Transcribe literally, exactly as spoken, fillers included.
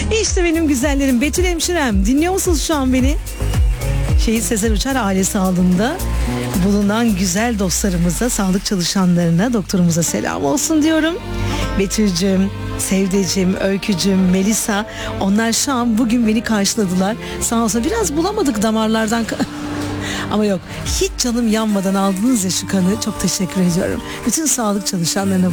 İşte benim güzellerim. Betül hemşirem, dinliyor musunuz şu an beni? Şehit Sezer Uçar aile sağlığında bulunan güzel dostlarımıza, sağlık çalışanlarına, doktorumuza selam olsun diyorum. Betül'cüm, Sevdeciğim, Öykücüğüm, Melisa, onlar şu an bugün beni karşıladılar. Sağ olsun, biraz bulamadık damarlardan ama yok, hiç canım yanmadan aldınız ya şu kanı, çok teşekkür ediyorum. Bütün sağlık çalışanlarına